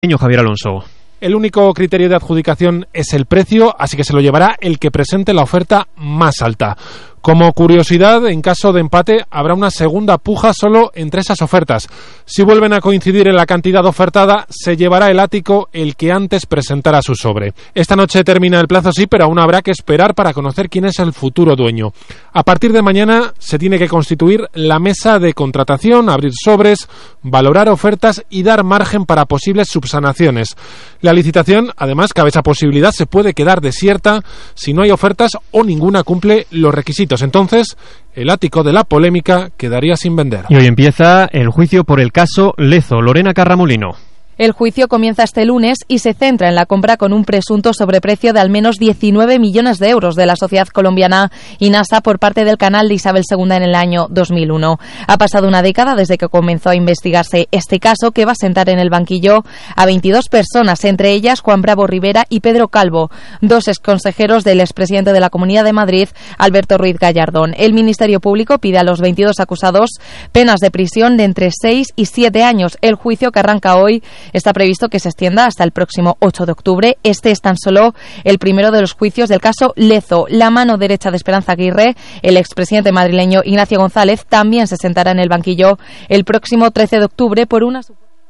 Javier Alonso. El único criterio de adjudicación es el precio, así que se lo llevará el que presente la oferta más alta. Como curiosidad, en caso de empate, habrá una segunda puja solo entre esas ofertas. Si vuelven a coincidir en la cantidad ofertada, se llevará el ático el que antes presentara su sobre. Esta noche termina el plazo, sí, pero aún habrá que esperar para conocer quién es el futuro dueño. A partir de mañana se tiene que constituir la mesa de contratación, abrir sobres, valorar ofertas y dar margen para posibles subsanaciones. La licitación, además, cabe esa posibilidad, se puede quedar desierta si no hay ofertas o ninguna cumple los requisitos. Entonces, el ático de la polémica quedaría sin vender. Y hoy empieza el juicio por el caso Lezo. Lorena Carramolino. El juicio comienza este lunes y se centra en la compra con un presunto sobreprecio de al menos 19 millones de euros de la sociedad colombiana Inasa por parte del canal de Isabel II en el año 2001. Ha pasado una década desde que comenzó a investigarse este caso, que va a sentar en el banquillo a 22 personas, entre ellas Juan Bravo Rivera y Pedro Calvo, dos exconsejeros del expresidente de la Comunidad de Madrid, Alberto Ruiz Gallardón. El Ministerio Público pide a los 22 acusados penas de prisión de entre 6 y 7 años. El juicio, que arranca hoy, está previsto que se extienda hasta el próximo 8 de octubre. Este es tan solo el primero de los juicios del caso Lezo. La mano derecha de Esperanza Aguirre, el expresidente madrileño Ignacio González, también se sentará en el banquillo el próximo 13 de octubre por una...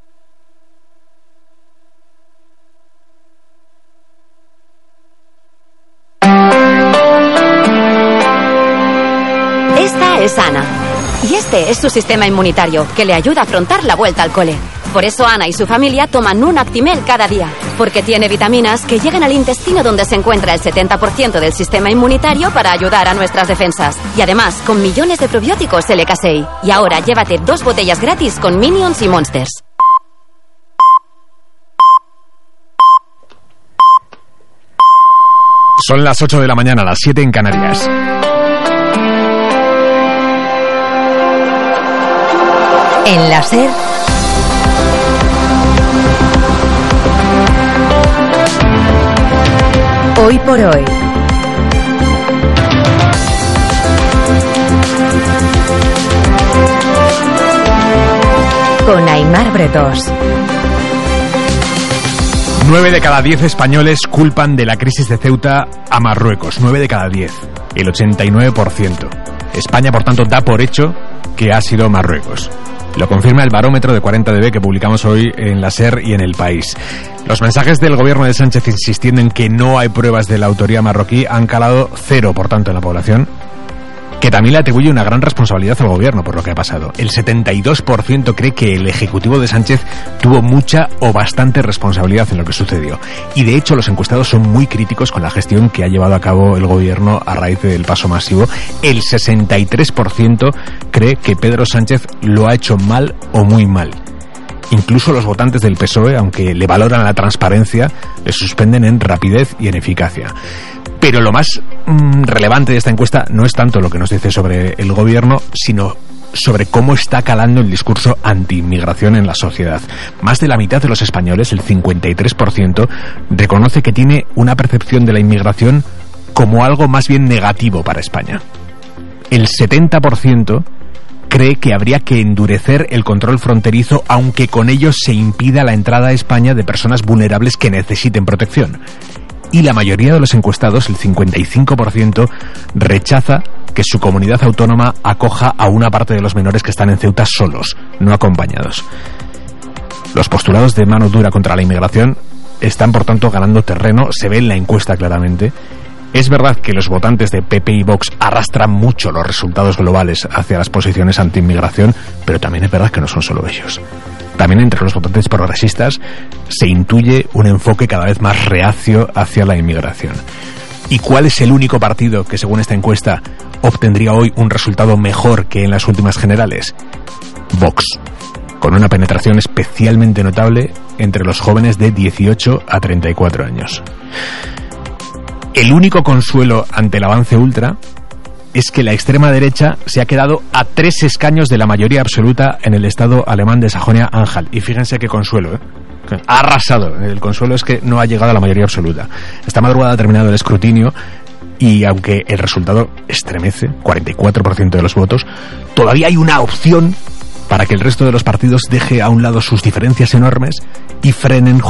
Esta es Ana. Y este es su sistema inmunitario, que le ayuda a afrontar la vuelta al cole. Por eso Ana y su familia toman un Actimel cada día, porque tiene vitaminas que llegan al intestino, donde se encuentra el 70% del sistema inmunitario, para ayudar a nuestras defensas. Y además, con millones de probióticos LK6. Y ahora llévate 2 botellas gratis con Minions y Monsters. Son las 8 de la mañana, las 7 en Canarias. En la SER, hoy por hoy. Con Aimar Bretos. 9 de cada 10 españoles culpan de la crisis de Ceuta a Marruecos. 9 de cada 10. El 89%. España, por tanto, da por hecho que ha sido Marruecos. Lo confirma el barómetro de 40DB que publicamos hoy en la SER y en El País. Los mensajes del gobierno de Sánchez insistiendo en que no hay pruebas de la autoría marroquí han calado cero, por tanto, en la población, que también le atribuye una gran responsabilidad al gobierno por lo que ha pasado. El 72% cree que el ejecutivo de Sánchez tuvo mucha o bastante responsabilidad en lo que sucedió. Y de hecho los encuestados son muy críticos con la gestión que ha llevado a cabo el gobierno a raíz del paso masivo. El 63% cree que Pedro Sánchez lo ha hecho mal o muy mal. Incluso los votantes del PSOE, aunque le valoran la transparencia, le suspenden en rapidez y en eficacia. Pero lo más relevante de esta encuesta no es tanto lo que nos dice sobre el gobierno, sino sobre cómo está calando el discurso anti-inmigración en la sociedad. Más de la mitad de los españoles, el 53%, reconoce que tiene una percepción de la inmigración como algo más bien negativo para España. El 70% cree que habría que endurecer el control fronterizo, aunque con ello se impida la entrada a España de personas vulnerables que necesiten protección. Y la mayoría de los encuestados, el 55%, rechaza que su comunidad autónoma acoja a una parte de los menores que están en Ceuta solos, no acompañados. Los postulados de mano dura contra la inmigración están, por tanto, ganando terreno, se ve en la encuesta claramente. Es verdad que los votantes de PP y Vox arrastran mucho los resultados globales hacia las posiciones anti-inmigración, pero también es verdad que no son solo ellos. También entre los votantes progresistas se intuye un enfoque cada vez más reacio hacia la inmigración. ¿Y cuál es el único partido que, según esta encuesta, obtendría hoy un resultado mejor que en las últimas generales? Vox, con una penetración especialmente notable entre los jóvenes de 18 a 34 años. El único consuelo ante el avance ultra es que la extrema derecha se ha quedado a 3 escaños de la mayoría absoluta en el estado alemán de Sajonia-Anhalt. Y fíjense qué consuelo, ha arrasado. El consuelo es que no ha llegado a la mayoría absoluta. Esta madrugada ha terminado el escrutinio y aunque el resultado estremece, 44% de los votos, todavía hay una opción para que el resto de los partidos deje a un lado sus diferencias enormes y frenen